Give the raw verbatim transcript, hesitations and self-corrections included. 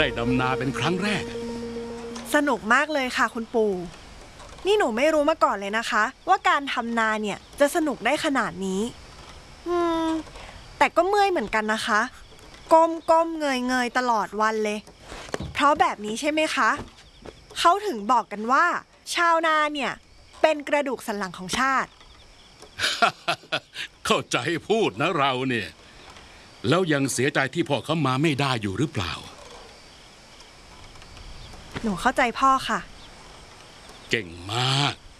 ได้ดำนาเป็นครั้งแรกสนุกมากเลยค่ะคุณปู่นี่หนูไม่รู้มาก่อนเลยนะคะว่าการทำนาเนี่ยจะสนุกได้ขนาดนี้อืมแต่ก็เมื่อยเหมือนกันนะคะก้มก้มเงยเงยตลอดวันเลยเพราะแบบนี้ใช่ไหมคะเขาถึงบอกกันว่าชาวนาเนี่ยเป็นกระดูกสันหลังของชาติเข้าใจพูดนะเราเนี่ยแล้วยังเสียใจที่พ่อเขามาไม่ได้อยู่หรือเปล่าหนูเข้าใจพ่อค่ะเก่งมาก